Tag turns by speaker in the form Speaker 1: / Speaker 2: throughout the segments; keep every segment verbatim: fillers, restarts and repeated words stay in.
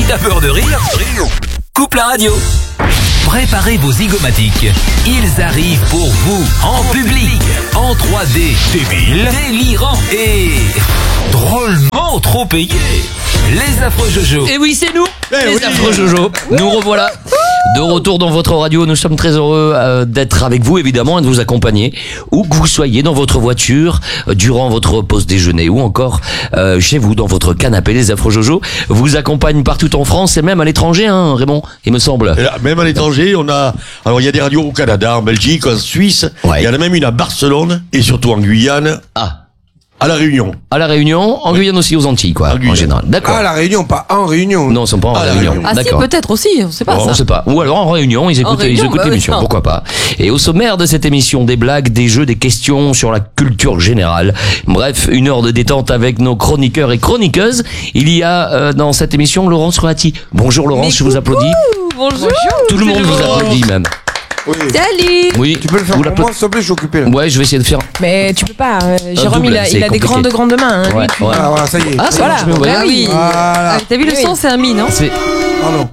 Speaker 1: T'as peur de rire? Coupe la radio. Préparez vos zygomatiques. Ils arrivent pour vous, en public, en trois D, débile, délirant et drôlement trop payé. Les affreux Jojo.
Speaker 2: Et oui, c'est nous,
Speaker 3: Eh
Speaker 2: les
Speaker 3: oui.
Speaker 2: affreux Jojo. Nous revoilà de retour dans votre radio. Nous sommes très heureux euh, d'être avec vous, évidemment, et de vous accompagner où que vous soyez, dans votre voiture, euh, durant votre pause déjeuner ou encore euh, chez vous, dans votre canapé. Les affreux Jojo vous accompagnent partout en France et même à l'étranger, hein, Raymond, il me semble.
Speaker 3: Et là, même à l'étranger, on a. Alors, il y a des radios au Canada, en Belgique, en Suisse.
Speaker 2: Ouais.
Speaker 3: Il y en a même une à Barcelone et surtout en Guyane,
Speaker 2: Ah,
Speaker 3: à La Réunion.
Speaker 2: à La Réunion, en Guyane aussi, aux Antilles, quoi,
Speaker 3: En Guyane.
Speaker 2: en général. D'accord.
Speaker 4: Ah, la Réunion, pas en Réunion.
Speaker 2: Non, ils sont pas en
Speaker 3: Ah, la
Speaker 2: Réunion.
Speaker 3: Réunion.
Speaker 5: Ah si,
Speaker 2: D'accord.
Speaker 5: peut-être aussi, on sait pas
Speaker 2: Bon,
Speaker 5: ça.
Speaker 2: on sait pas. Ou alors en réunion, ils écoutent,
Speaker 5: réunion,
Speaker 2: ils écoutent
Speaker 5: bah oui,
Speaker 2: l'émission,
Speaker 5: non.
Speaker 2: pourquoi pas. Et au sommaire de cette émission, des blagues, des jeux, des questions sur la culture générale. Bref, une heure de détente avec nos chroniqueurs et chroniqueuses. Il y a euh, dans cette émission Laurence Roati. Bonjour Laurence,
Speaker 5: Mais
Speaker 2: je vous applaudis.
Speaker 5: Bonjour.
Speaker 2: Tout le monde vous applaudit même.
Speaker 4: Oui.
Speaker 5: Salut.
Speaker 2: Oui.
Speaker 4: Tu peux le faire
Speaker 2: vous
Speaker 4: pour
Speaker 2: l'appla-
Speaker 4: moi, s'il te plaît, je suis occupé là.
Speaker 2: Ouais, je vais essayer de faire.
Speaker 6: Mais tu peux pas. euh, Jérôme,
Speaker 2: double,
Speaker 6: il a,
Speaker 2: c'est
Speaker 6: il a des
Speaker 2: compliqué.
Speaker 6: grandes, grandes mains. Hein,
Speaker 2: Ouais,
Speaker 6: lui, tu-
Speaker 2: ouais.
Speaker 4: Ah, voilà, ça y est.
Speaker 2: Ah, ça
Speaker 6: Voilà.
Speaker 2: marche mieux, ouais.
Speaker 6: Ah oui.
Speaker 4: Voilà.
Speaker 5: Ah, T'as vu le
Speaker 6: Oui.
Speaker 5: son, c'est un mi, non
Speaker 2: C'est
Speaker 4: Pardon.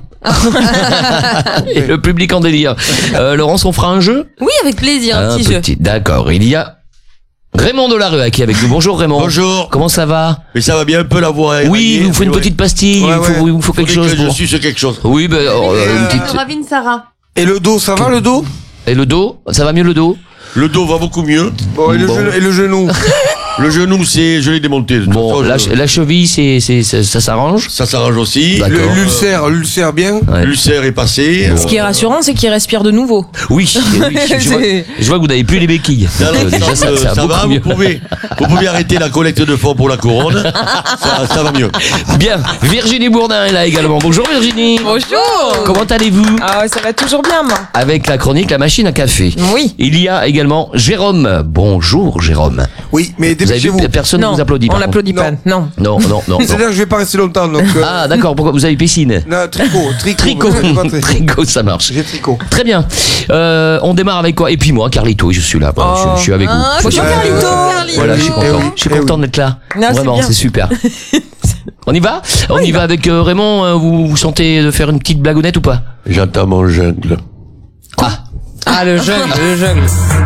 Speaker 2: et le public en délire. Euh, Laurence, on fera un jeu.
Speaker 5: Oui, avec plaisir, un
Speaker 2: Un
Speaker 5: petit jeu.
Speaker 2: petit. D'accord. Il y a Raymond Delarue qui est avec nous. Bonjour Raymond.
Speaker 3: Bonjour.
Speaker 2: Comment ça va?
Speaker 3: Mais ça va bien un peu la voix.
Speaker 2: Oui, il vous faut une
Speaker 3: Ouais.
Speaker 2: petite pastille.
Speaker 4: Ouais,
Speaker 2: il, faut,
Speaker 4: ouais.
Speaker 2: il vous faut quelque
Speaker 3: Faudrait
Speaker 2: chose.
Speaker 3: que je
Speaker 2: pour-
Speaker 3: suce quelque chose.
Speaker 2: Oui, ben euh, une
Speaker 4: Euh,
Speaker 2: petite.
Speaker 5: Ravine Sarah.
Speaker 4: Et le dos, ça va le dos?
Speaker 2: Et le dos, ça va mieux le dos?
Speaker 3: Le dos va beaucoup mieux.
Speaker 4: Bon, et le,
Speaker 2: Bon.
Speaker 4: genou, et le genou?
Speaker 3: Le genou, c'est, je l'ai démonté. De toute
Speaker 2: Bon,
Speaker 3: façon,
Speaker 2: la,
Speaker 3: je-
Speaker 2: la cheville, c'est, c'est, ça, ça s'arrange.
Speaker 3: ça s'arrange aussi.
Speaker 2: D'accord.
Speaker 4: Le- L'ulcère, l'ulcère bien?
Speaker 2: Ouais.
Speaker 3: L'ulcère est passé.
Speaker 6: Ce qui est rassurant, c'est qu'il respire de nouveau.
Speaker 2: Oui, oui, je, vois,
Speaker 6: C'est-
Speaker 2: je vois que vous n'avez plus les béquilles.
Speaker 3: Non, non,
Speaker 2: Euh, déjà,
Speaker 3: ça,
Speaker 2: ça,
Speaker 3: euh,
Speaker 2: ça,
Speaker 3: ça
Speaker 2: beaucoup
Speaker 3: va,
Speaker 2: mieux.
Speaker 3: vous pouvez, vous pouvez arrêter la collecte de fonds pour la couronne. Ça, ça va mieux.
Speaker 2: Bien, Virginie Bourdin est là également. Bonjour Virginie.
Speaker 6: Bonjour.
Speaker 2: Comment allez-vous?
Speaker 6: Ah, ça va toujours bien, moi.
Speaker 2: Avec la chronique La Machine à Café.
Speaker 6: Oui.
Speaker 2: Il y a également Jérôme. Bonjour Jérôme.
Speaker 4: Oui, mais
Speaker 2: Vous avez vu,
Speaker 4: dépêchez-vous.
Speaker 2: personne ne
Speaker 6: Non,
Speaker 2: vous applaudit.
Speaker 6: on
Speaker 2: par
Speaker 6: l'applaudit pas.
Speaker 4: Non.
Speaker 6: Non.
Speaker 2: contre. Non, non, non. non.
Speaker 4: C'est-à-dire que je vais pas rester longtemps, donc. euh,
Speaker 2: Ah d'accord, pourquoi vous avez piscine?
Speaker 4: non, tricot, tricot.
Speaker 2: Tricot,
Speaker 4: J'ai pas tricot.
Speaker 2: tricot, ça marche.
Speaker 4: J'ai tricot.
Speaker 2: Très bien. Euh, on démarre avec quoi? Et puis moi, Carlito, je suis là. Voilà,
Speaker 6: Oh.
Speaker 2: je, je suis avec
Speaker 5: Ah,
Speaker 2: vous.
Speaker 5: bonjour
Speaker 2: Je-
Speaker 5: Carlito.
Speaker 2: Voilà, je suis
Speaker 4: Eh
Speaker 2: content.
Speaker 4: oui,
Speaker 2: Je suis
Speaker 4: eh
Speaker 2: content
Speaker 4: oui.
Speaker 2: d'être là.
Speaker 6: Non, c'est
Speaker 2: Vraiment,
Speaker 6: bien.
Speaker 2: c'est super. On y va? On y va avec euh, Raymond. euh, Vous vous sentez de faire une petite blagounette ou pas?
Speaker 3: J'entends mon jungle.
Speaker 2: Ah,
Speaker 6: Ah, le jeune, le jeune.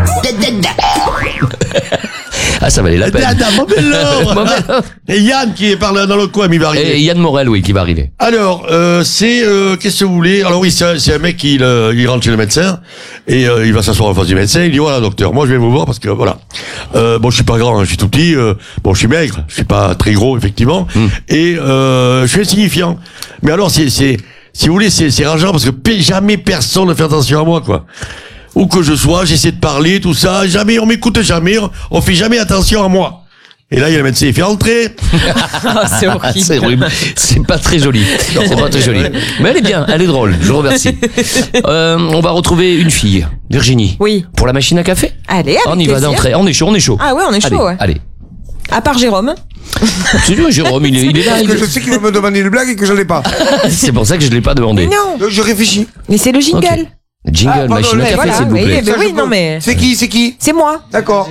Speaker 2: ah, ça valait la peine. Bon, ben,
Speaker 3: Et Yann qui est par là dans le coin, mais il va arriver.
Speaker 2: Et Yann Morel, oui, qui va arriver.
Speaker 3: Alors, euh, c'est euh, qu'est-ce que vous voulez? Alors oui, c'est un, c'est un mec qui euh, il rentre chez le médecin et euh, il va s'asseoir en face du médecin. Il dit voilà docteur, moi je vais vous voir parce que voilà. Euh, bon, je suis pas grand, hein, je suis tout petit. Euh, bon, je suis maigre, je suis pas très gros effectivement. Et euh, je suis insignifiant. Mais alors c'est c'est si vous voulez c'est c'est rageant parce que pe- jamais personne ne fait attention à moi quoi. Où que je sois, j'essaie de parler tout ça, jamais on m'écoute jamais, on, on fait jamais attention à moi. Et là, il y a le médecin, il fait entrer.
Speaker 6: Ah, c'est
Speaker 2: Ah,
Speaker 6: horrible.
Speaker 2: c'est horrible. C'est pas très joli. C'est pas très joli. Mais elle est bien, elle est drôle. Je vous remercie. Euh, on va retrouver une fille, Virginie.
Speaker 6: Oui.
Speaker 2: Pour la machine à café.
Speaker 6: Allez, avec
Speaker 2: On y va
Speaker 6: plaisir.
Speaker 2: d'entrée. On est chaud, on est chaud.
Speaker 6: Ah ouais, on est chaud,
Speaker 2: allez,
Speaker 6: ouais.
Speaker 2: Allez.
Speaker 6: À part Jérôme.
Speaker 2: C'est lui, Jérôme, il est, il est là.
Speaker 4: Parce
Speaker 2: il
Speaker 4: que
Speaker 2: est-
Speaker 4: je sais qu'il va me demander une blague et que je l'ai pas.
Speaker 2: C'est pour ça que je l'ai pas demandé.
Speaker 6: Mais non.
Speaker 4: Donc je réfléchis.
Speaker 6: Mais c'est le jingle.
Speaker 2: Ok. Jingle,
Speaker 4: Ah, pardon,
Speaker 2: machine à
Speaker 4: mais
Speaker 2: café,
Speaker 6: voilà,
Speaker 2: s'il vous
Speaker 6: oui,
Speaker 2: plaît.
Speaker 6: mais
Speaker 4: Ça,
Speaker 6: oui,
Speaker 4: je
Speaker 6: non,
Speaker 4: peux.
Speaker 6: mais-
Speaker 4: C'est qui, c'est qui?
Speaker 6: C'est moi.
Speaker 4: D'accord.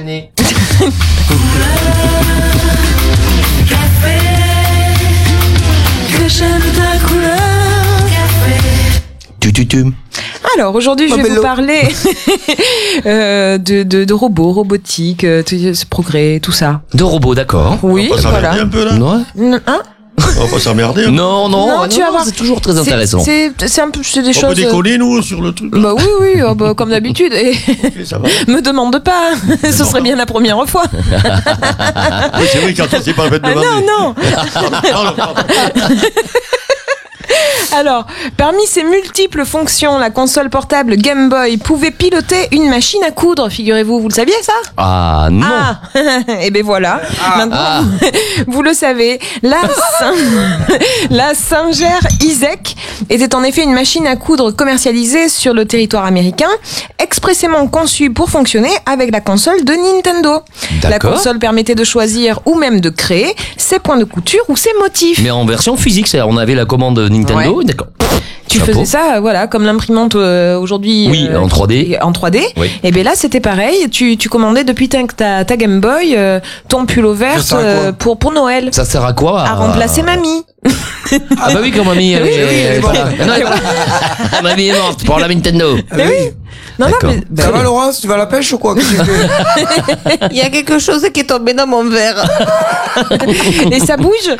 Speaker 2: Tu, tu, tu.
Speaker 6: Alors aujourd'hui, je
Speaker 4: Oh,
Speaker 6: vais
Speaker 4: bello.
Speaker 6: vous parler euh, de, de, de robots, robotique, euh, tout ce progrès, tout ça.
Speaker 2: De robots, d'accord.
Speaker 6: Oui,
Speaker 3: On va pas s'emmerder
Speaker 6: voilà.
Speaker 3: un peu là.
Speaker 2: Ouais.
Speaker 6: Hein
Speaker 3: On va pas s'emmerder. hein.
Speaker 2: Non, non,
Speaker 6: Non,
Speaker 2: non,
Speaker 6: tu vas voir.
Speaker 2: c'est toujours très
Speaker 6: C'est-
Speaker 2: intéressant.
Speaker 6: C'est c'est un peu, c'est des
Speaker 3: On peut
Speaker 6: choses. euh,
Speaker 3: décoller nous sur le truc.
Speaker 6: Bah oui, oui, oh, bah, comme d'habitude. Et
Speaker 3: Ok, ça va.
Speaker 6: me demande pas. Ce serait bien la première fois.
Speaker 3: Oui, c'est vrai, quand on s'est pas fait de
Speaker 6: Ah
Speaker 3: demander.
Speaker 6: non, non.
Speaker 3: Non, non, non.
Speaker 6: Alors, parmi ses multiples fonctions, la console portable Game Boy pouvait piloter une machine à coudre, figurez-vous. Vous le saviez, ça?
Speaker 2: Ah, non.
Speaker 6: Ah, et ben voilà. Maintenant, vous le savez, la, Sing- la Singer Isaac était en effet une machine à coudre commercialisée sur le territoire américain, expressément conçue pour fonctionner avec la console de Nintendo. La
Speaker 2: D'accord.
Speaker 6: console permettait de choisir ou même de créer ses points de couture ou ses motifs.
Speaker 2: Mais en version physique, c'est-à-dire on avait la commande Nintendo,
Speaker 6: Ouais.
Speaker 2: d'accord.
Speaker 6: Tu
Speaker 2: Chapeau.
Speaker 6: faisais ça, euh, voilà, comme l'imprimante euh, aujourd'hui.
Speaker 2: Oui,
Speaker 6: euh,
Speaker 2: en trois D.
Speaker 6: En trois D.
Speaker 2: Oui.
Speaker 6: Et bien là, c'était pareil. Tu, tu commandais depuis ta, ta, ta Game Boy euh, ton pull vert
Speaker 4: Ça sert à quoi
Speaker 6: euh, pour, pour Noël.
Speaker 2: Ça sert à quoi
Speaker 6: À remplacer mamie.
Speaker 2: Ah bah oui, quand mamie, elle,
Speaker 6: Oui,
Speaker 2: est-
Speaker 6: oui,
Speaker 2: elle
Speaker 6: elle
Speaker 2: est
Speaker 6: est
Speaker 2: pas là. Non, elle est pas- mamie est morte pour la Nintendo.
Speaker 4: Ah oui.
Speaker 6: Non, non,
Speaker 2: D'accord.
Speaker 6: mais. bah
Speaker 4: Ça
Speaker 6: oui.
Speaker 4: va, Laurence? Tu vas à la pêche ou quoi? Qu'est-ce que tu fais?
Speaker 5: Il y a quelque chose qui est tombé dans mon verre.
Speaker 6: Et ça bouge.